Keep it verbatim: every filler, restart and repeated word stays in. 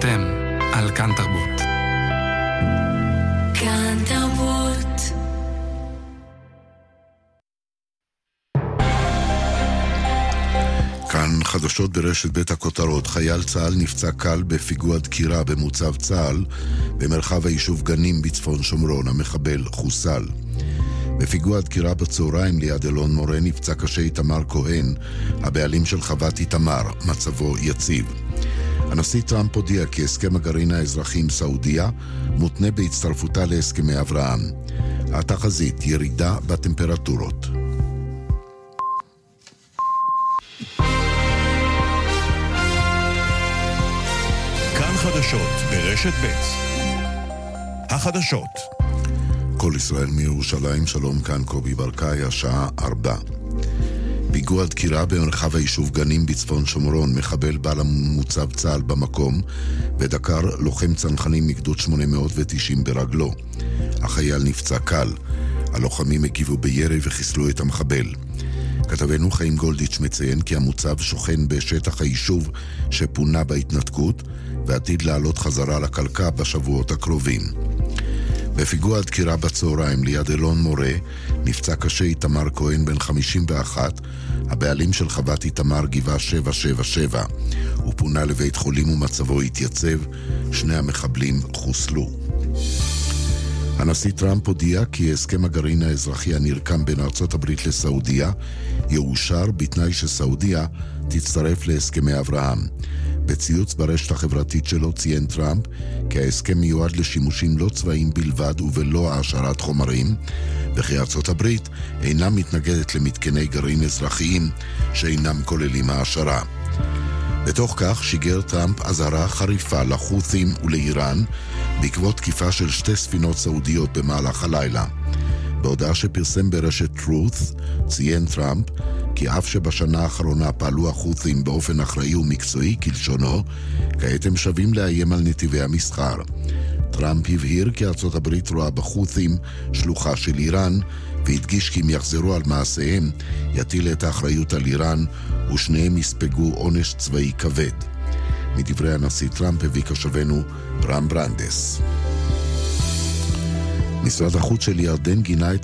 אתם על כאן תרבות. כאן תרבות. כאן חדשות ברשת בית הכותרות. חייל צה"ל נפצע קל בפיגוע דקירה במוצב צה"ל במרחב היישוב גנים בצפון שומרון. המחבל חוסל. בפיגוע דקירה בצהריים ליד אלון מורה נפצע קשה איתמר כהן, הבעלים של חוות איתמר, מצבו יציב. הנשיא טראמפ הודיע כי הסכם הגרעין האזרחי עם סעודיה מותנה בהצטרפותה להסכמי אברהם. התחזית, ירידה בטמפרטורות. כאן חדשות ברשת ב'. החדשות. כל ישראל מירושלים, שלום, כאן קובי ברקאי, השעה ארבע. פיגוע דקירה במרחב היישוב גנים בצפון שומרון. מחבל בעל מוצב צה"ל במקום ודקר לוחם צנחנים מגדוד שמונה מאות ותשעים ברגלו. החייל נפצע קל. הלוחמים הגיבו בירי וחיסלו את המחבל. כתבנו חיים גולדיץ' מציין כי המוצב שוכן בשטח היישוב שפונה בהתנתקות ועתיד לעלות חזרה לקלקה בשבועות הקרובים. בפיגוע דקירה בצהריים ליד אלון מורה נפצע קשה איתמר כהן בן חמישים ואחת, הבעלים של חוות איתמר גבעה שבע שבע שבע. הוא פונה לבית חולים ומצבו התייצב. שני המחבלים חוסלו. הנשיא טראמפ הודיע כי הסכם הגרעין האזרחי הנרקם בין ארצות הברית לסעודיה יאושר בתנאי שסעודיה תצטרף להסכמי אברהם. בציוץ ברשת החברתית שלו ציין טראמפ כי ההסכם מיועד לשימושים לא צבאיים בלבד ובלא העשרת חומרים, וכי ארצות הברית אינה מתנגדת למתקני גרעין אזרחיים שאינם כוללים העשרה. בתוך כך שיגר טראמפ אזהרה חריפה לחות'ים ולאיראן בעקבות תקיפה של שתי ספינות סעודיות במהלך הלילה. בהודעה שפרסם ברשת Truth ציין טראמפ כי אף שבשנה האחרונה פעלו החות'ים באופן אחראי ומקצועי כלשונו, כעת הם שווים לאיים על נתיבי המסחר. טראמפ הבהיר כי ארצות הברית רואה בחות'ים שלוחה של איראן, והדגיש כי אם יחזרו על מעשיהם יטיל את האחריות על איראן ושניהם יספגו עונש צבאי כבד. מדברי הנשיא טראמפ הביא כתבנו רם ברנדס. משרד החוץ של ירדן גינה את